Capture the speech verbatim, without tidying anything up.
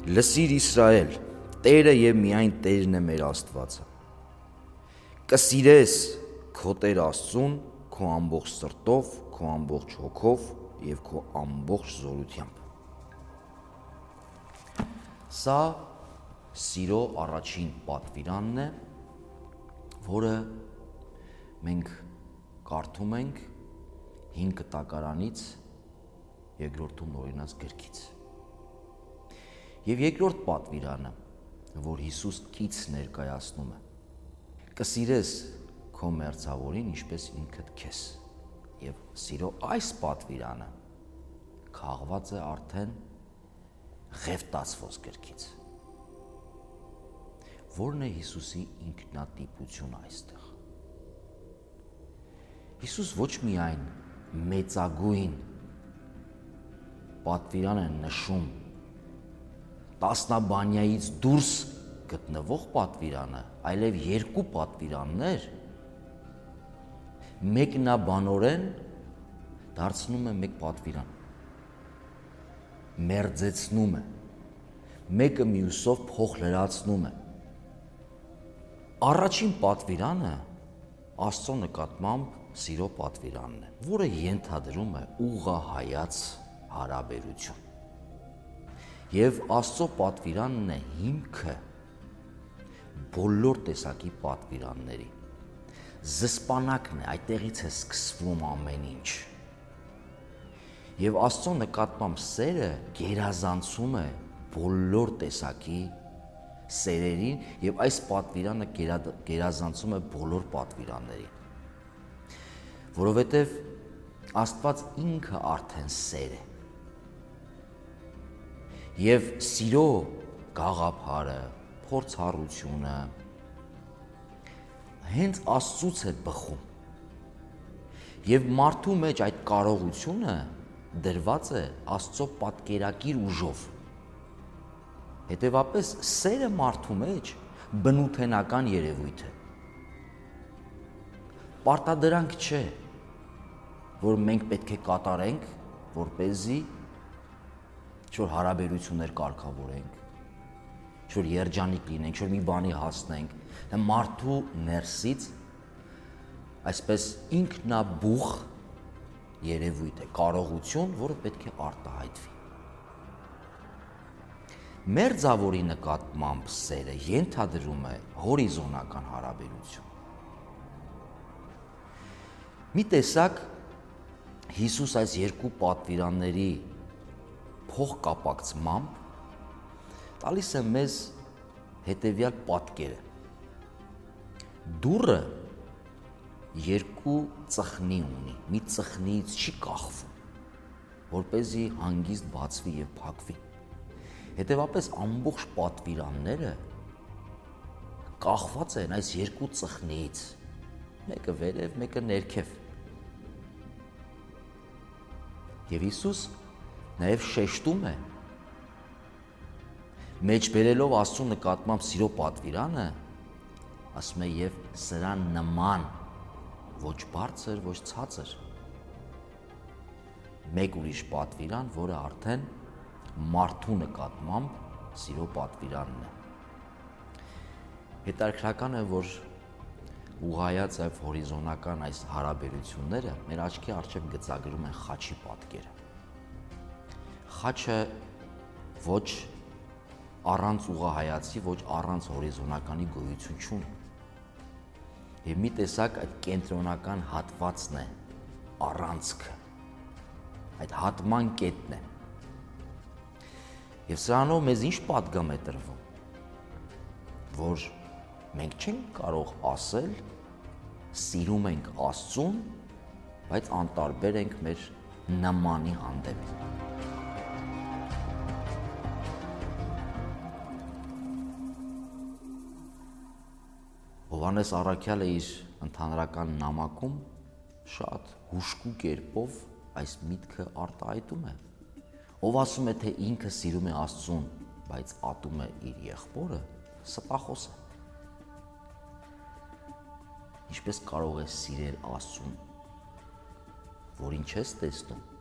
Լսիր Իսրայել, Տերը եւ միայն Տերն է մեր Աստվածը։ Կսիրես քո Տեր Աստծուն քո ամբողջ սրտով, քո ամբողջ հոգով եւ քո ամբողջ զորությամբ։ Սա սիրո առաջին պատվիրանն է, որը մենք կարդում ենք հինգ կտակարանից երկրորդում օրինաց գրքից։ Եվ երկրորդ պատվիրանը, որ Հիսուս կից ներկայացնում է, կսիրես քո մերձավորին ինչպես ինքդ քեզ։ Եվ սիրո այս պատվիրանը քաղված է արդեն Ղևտացվոս գրքից։ Որն է Հիսուսի ինքնատիպությունը այստեղ։ Հիսուս ոչ միայն մեծագույն պատվիրան է նշում տասնաբանյայից դուրս գտնվող պատվիրանը, այլև երկու պատվիրաններ մեկնաբանորեն դարձնում է մեկ պատվիրան, մերձեցնում է, մեկը մյուսով փոխլրացնում է։ Առաջին պատվիրանը Աստծո նկատմամբ սիրո պատվիրանն է, որը ենթադրում է ուղղահայաց հարաբերություն։ Եվ Աստծո պատվիրանն է հիմքը բոլոր տեսակի պատվիրանների։ Զսպանակն է, այդտեղից է սկսվում ամեն ինչ։ Եվ Աստծո նկատմամբ սերը գերազանցում է բոլոր տեսակի սերերին եւ այս պատվիրանը գերազանցում է բոլոր պատվիրաններին։ Որովհետեւ Աստված ինքը արդեն սեր է։ Եվ սիրո գաղափարը, փորձառությունը հենց Աստծուց է բխում։ Եվ մարդու մեջ այդ կարողությունը դրված է Աստծո պատկերակիր ուժով։ Հետևաբար սերը մարդու մեջ բնութենական երևույթ է։ Պարտադրանք չէ, որ մենք պետք է կատարենք, որպեսզի ինչ-որ հարաբերություններ կարգավորենք, ինչ-որ երջանիկ լինենք, ինչ-որ մի բանի հասնենք, մարդու ներսից այսպես ինքնաբուխ երևույթ է, կարողություն, որը պետք է արտահայտվի։ Մերձավորի նկատմամբ սերը ենթադրում է հորիզոնական հարաբերություն։ Մի տեսակ Հիսուս այս երկու պատվիրանների փոխկապակցմամբ տալիս է մեզ հետևյալ պատկերը։ Դուռը երկու ծխնի ունի, մի ծխնիից չի կախվում, որպեսզի հանգիստ բացվի եւ փակվի։ Հետևաբար ամբողջ պատվիրանները կախված են այս երկու ծխնիից, մեկը վերև, մեկը ներքև։ Եվ Հիսուս նաև շեշտում է, մեջբերելով Աստծո նկատմամբ սիրո պատվիրանը, ասում է եւ սրան նման, ոչ բարձր, ոչ ցածր, մեկ ուրիշ պատվիրան, որը արդեն մարդու նկատմամբ սիրո պատվիրանն է։ Հետաքրքրական է, որ ուղղայաց եւ հորիզոնական այս հարաբերությունները մեր աչքի առջև գծագրում են խաչի պատկերը։ Խաչը ոչ առանց ուղղահայացի, ոչ առանց հորիզոնականի գոյություն չունի։ Եվ մի տեսակ այդ կենտրոնական հատվածն է, առանցքը, այդ հատման կետն է։ Եվ սրանով մեզ ինչ պատգամ է տրվում, որ մենք չենք կարող ասել սիրում ենք Աստծուն, բայց անտարբեր ենք մեր նմանի հանդեպ։ Հովհաննես առաքյալը իր ընդհանրական նամակում շատ հուժկու կերպով այս միտքը արտահայտում է։ Ով ասում է, թե ինքը սիրում է Աստծուն, բայց ատում է իր եղբորը, ստախոս է։ Ինչպես կարող է սիրել Աստծուն, որին չես տեսնում,